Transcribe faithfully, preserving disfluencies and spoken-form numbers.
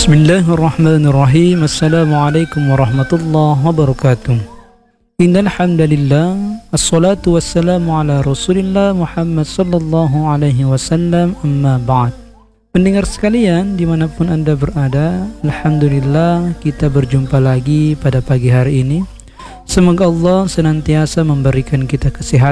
Bismillahirrahmanirrahim. Assalamualaikum warahmatullahi wabarakatuh. Innal hamdalillah, assalatu wassalamu ala Rasulillah Muhammad sallallahu alaihi wasallam, amma ba'd. Pendengar sekalian dimanapun Anda berada, alhamdulillah kita berjumpa lagi pada pagi hari ini. Semoga Allah senantiasa memberikan kita kesehatan